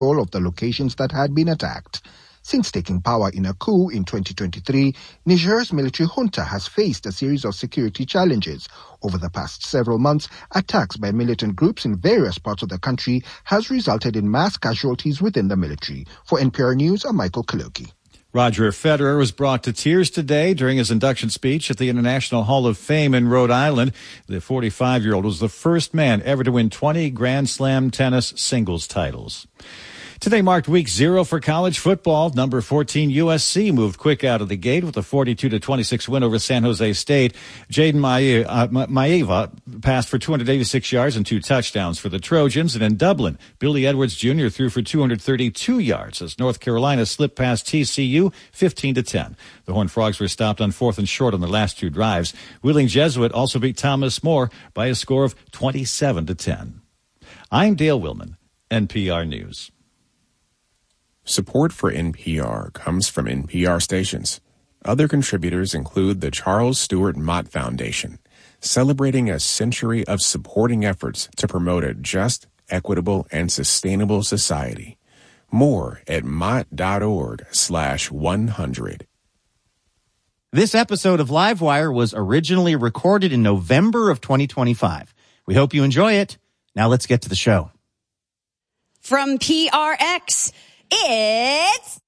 of the locations that had been attacked. Since taking power in a coup in 2023, Niger's military junta has faced a series of security challenges. Over the past several months, attacks by militant groups in various parts of the country has resulted in mass casualties within the military. For NPR News, I'm Michael Kaloki. Roger Federer was brought to tears today during his induction speech at the International Hall of Fame in Rhode Island. The 45-year-old was the first man ever to win 20 Grand Slam tennis singles titles. Today marked week 0 for college football. Number 14 USC moved quick out of the gate with a 42-26 win over San Jose State. Jaden Maeva passed for 286 yards and 2 touchdowns for the Trojans. And in Dublin, Billy Edwards Jr. threw for 232 yards as North Carolina slipped past TCU 15-10. The Horned Frogs were stopped on 4th and short on the last 2 drives. Wheeling Jesuit also beat Thomas More by a score of 27-10. I'm Dale Willman, NPR News. Support for NPR comes from NPR stations. Other contributors include the Charles Stewart Mott Foundation, celebrating a century of supporting efforts to promote a just, equitable, and sustainable society. More at mott.org/100. This episode of Livewire was originally recorded in November of 2025. We hope you enjoy it. Now let's get to the show. From PRX, it's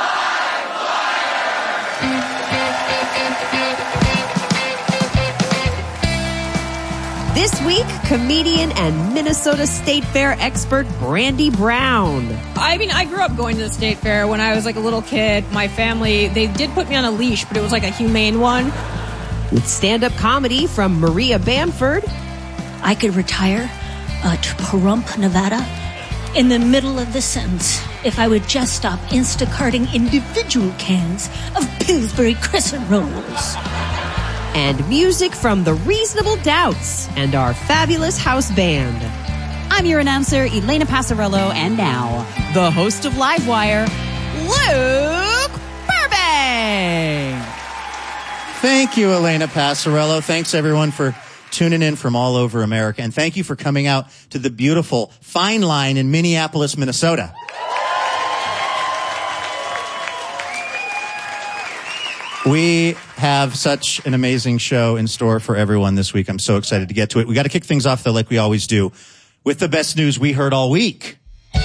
Livewire! This week, comedian and Minnesota State Fair expert Brandy Brown. I mean, I grew up going to the State Fair when I was like a little kid. My family, they did put me on a leash, but it was like a humane one. With stand-up comedy from Maria Bamford. I could retire to Pahrump, Nevada, in the middle of the sentence if I would just stop Instacarting individual cans of Pillsbury Crescent Rolls. And music from The Reasonable Doubts and our fabulous house band. I'm your announcer, Elena Passarello, and now, the host of Livewire, Luke Burbank! Thank you, Elena Passarello. Thanks, everyone, for tuning in from all over America. And thank you for coming out to the beautiful Fine Line in Minneapolis, Minnesota. We have such an amazing show in store for everyone this week. I'm so excited to get to it. We got to kick things off, though, like we always do, with the best news we heard all week. All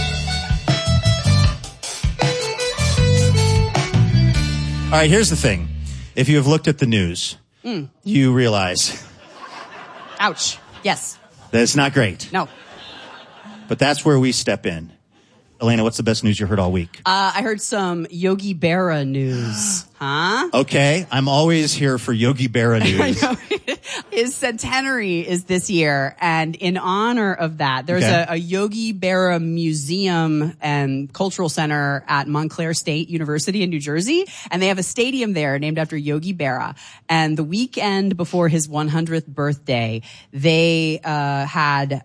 right, here's the thing. If you have looked at the news, you realize... Ouch. Yes. That's not great. No. But that's where we step in. Elena, what's the best news you heard all week? I heard some Yogi Berra news. Huh? Okay. I'm always here for Yogi Berra news. I know. His centenary is this year, and in honor of that, there's a Yogi Berra museum and cultural center at Montclair State University in New Jersey, and they have a stadium there named after Yogi Berra. And the weekend before his 100th birthday, they had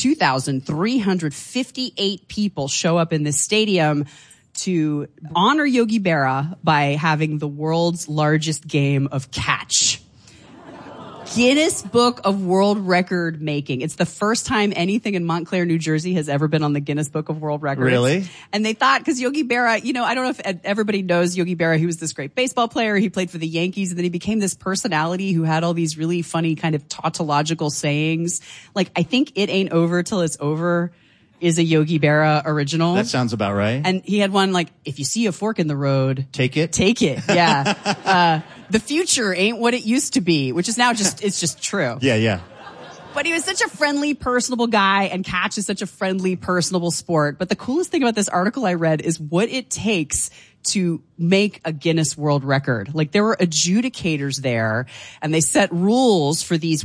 2,358 people show up in this stadium to honor Yogi Berra by having the world's largest game of catch. Guinness Book of World Record making. It's the first time anything in Montclair, New Jersey has ever been on the Guinness Book of World Records. Really? And they thought, because Yogi Berra, you know, I don't know if everybody knows Yogi Berra. He was this great baseball player. He played for the Yankees, and then he became this personality who had all these really funny kind of tautological sayings. Like, I think "It ain't over till it's over" is a Yogi Berra original. That sounds about right. And he had one like, "If you see a fork in the road, take it." Take it. Yeah. The future ain't what it used to be, which is now it's just true. Yeah. But he was such a friendly, personable guy, and catch is such a friendly, personable sport. But the coolest thing about this article I read is what it takes to make a Guinness World Record. Like, there were adjudicators there, and they set rules for these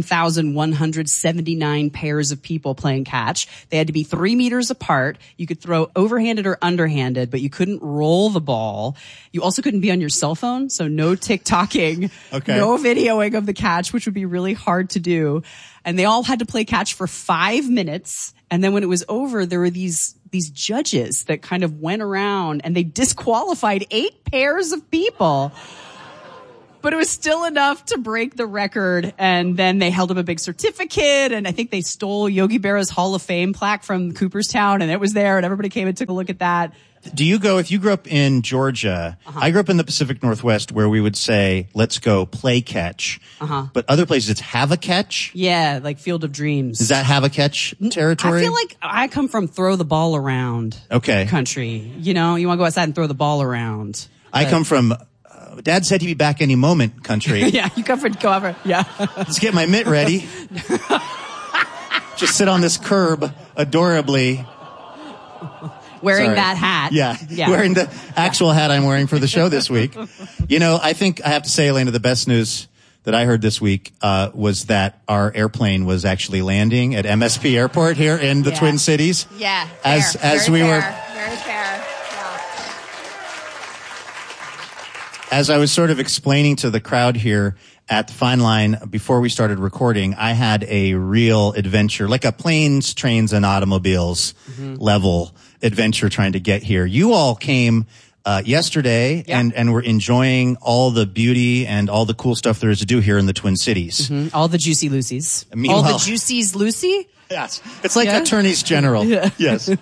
1,179 pairs of people playing catch. They had to be 3 meters apart. You could throw overhanded or underhanded, but you couldn't roll the ball. You also couldn't be on your cell phone, so no TikToking, no videoing of the catch, which would be really hard to do. And they all had to play catch for 5 minutes. And then when it was over, there were these judges that kind of went around and they disqualified 8 pairs of people. But it was still enough to break the record. And then they held up a big certificate. And I think they stole Yogi Berra's Hall of Fame plaque from Cooperstown. And it was there. And everybody came and took a look at that. Do you go, if you grew up in Georgia, I grew up in the Pacific Northwest where we would say, let's go play catch. But other places it's have a catch. Yeah, like Field of Dreams. Is that have a catch territory? I feel like I come from throw the ball around country. You know, you want to go outside and throw the ball around. I come from, Dad said he'd be back any moment country. Yeah, you come from, go over. Yeah. Let's get my mitt ready. Just sit on this curb adorably. Wearing that hat. Yeah. Wearing the actual hat I'm wearing for the show this week. You know, I think I have to say, Elena, the best news that I heard this week was that our airplane was actually landing at MSP Airport here in the Twin Cities. Yeah. As Very we were. Very fair. Yeah. As I was sort of explaining to the crowd here at the Fine Line before we started recording, I had a real adventure, like a planes, trains, and automobiles level adventure trying to get here. You all came yesterday and were enjoying all the beauty and all the cool stuff there is to do here in the Twin Cities. All the Juicy Lucy's. Meanwhile, all the Juicy's Lucy? Yes. It's like attorneys general. Yes.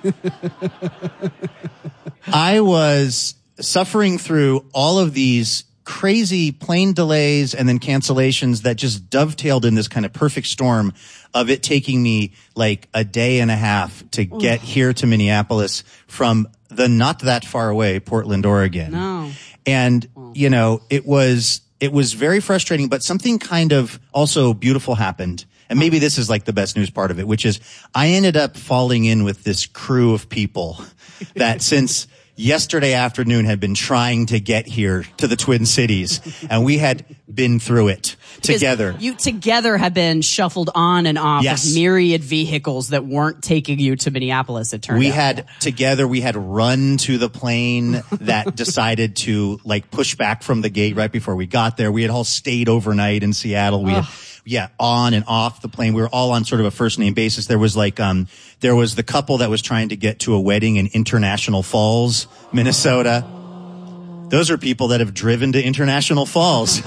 I was suffering through all of these crazy plane delays and then cancellations that just dovetailed in this kind of perfect storm of it taking me like a day and a half to get here to Minneapolis from the not that far away Portland, Oregon. No. And, you know, it was very frustrating, but something kind of also beautiful happened. And maybe this is like the best news part of it, which is I ended up falling in with this crew of people that since yesterday afternoon had been trying to get here to the Twin Cities, and we had been through it together. You together have been shuffled on and off of myriad vehicles that weren't taking you to Minneapolis, it turned out. We had run to the plane that decided to like push back from the gate right before we got there. We had all stayed overnight in Seattle. We had on and off the plane. We were all on sort of a first name basis. There was like, there was the couple that was trying to get to a wedding in International Falls, Minnesota. Those are people that have driven to International Falls.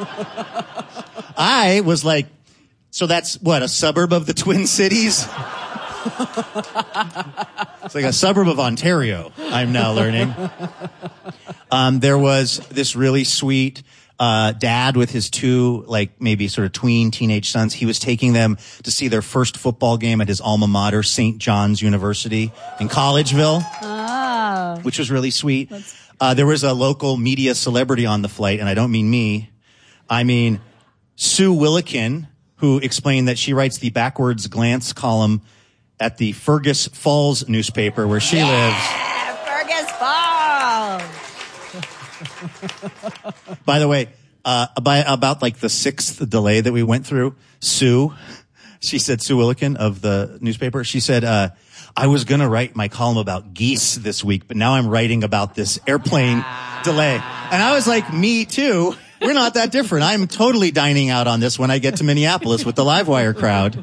I was like, so that's what, a suburb of the Twin Cities? It's like a suburb of Ontario, I'm now learning. There was this really sweet dad with his two, like maybe sort of tween teenage sons. He was taking them to see their first football game at his alma mater, St. John's University in Collegeville, which was really sweet. There was a local media celebrity on the flight, and I don't mean me. I mean Sue Willikin, who explained that she writes the backwards glance column at the Fergus Falls newspaper where she lives. Fergus Falls. By the way, about like the sixth delay that we went through, Sue Willikin of the newspaper, she said, I was going to write my column about geese this week, but now I'm writing about this airplane delay. And I was like, me too. We're not that different. I'm totally dining out on this when I get to Minneapolis with the Livewire crowd.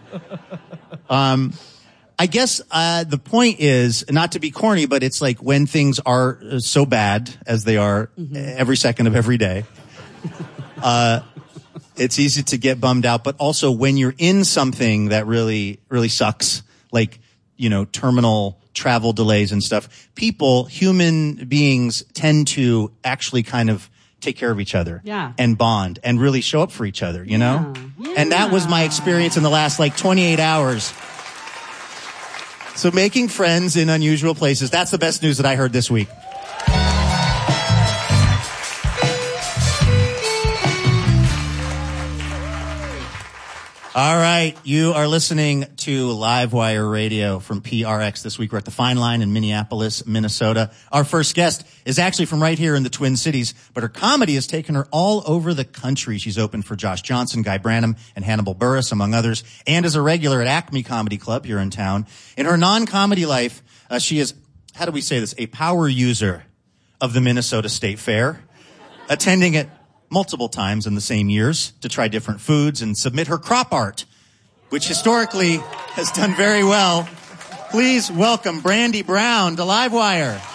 I guess the point is not to be corny, but it's like when things are so bad as they are every second of every day, it's easy to get bummed out. But also when you're in something that really, really sucks, like, you know, terminal travel delays and stuff, human beings tend to actually kind of take care of each other and bond and really show up for each other, you know? Yeah. And that was my experience in the last like 28 hours. So making friends in unusual places, that's the best news that I heard this week. All right, you are listening to Livewire Radio from PRX. This week we're at the Fine Line in Minneapolis, Minnesota. Our first guest is actually from right here in the Twin Cities, but her comedy has taken her all over the country. She's opened for Josh Johnson, Guy Branum, and Hannibal Buress, among others, and is a regular at Acme Comedy Club here in town. In her non-comedy life, she is, how do we say this, a power user of the Minnesota State Fair, attending it multiple times in the same years to try different foods and submit her crop art, which historically has done very well. Please welcome Brandy Brown to Livewire.